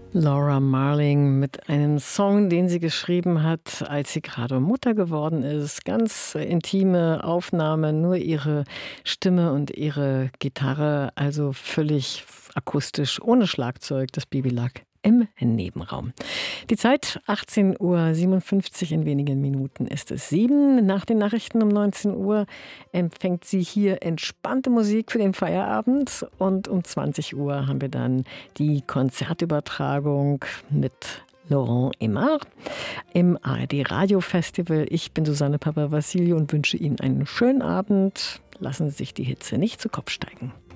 Laura Marling mit einem Song, den sie geschrieben hat, als sie gerade Mutter geworden ist. Ganz intime Aufnahme, nur ihre Stimme und ihre Gitarre, also völlig akustisch, ohne Schlagzeug. Das Baby lag im Nebenraum. Die Zeit 18:57 Uhr, in wenigen Minuten ist es 7. Nach den Nachrichten um 19 Uhr empfängt sie hier entspannte Musik für den Feierabend. Und um 20 Uhr haben wir dann die Konzertübertragung mit Laurent Aimard im ARD Radio Festival. Ich bin Susanne Papavassiliou und wünsche Ihnen einen schönen Abend. Lassen Sie sich die Hitze nicht zu Kopf steigen.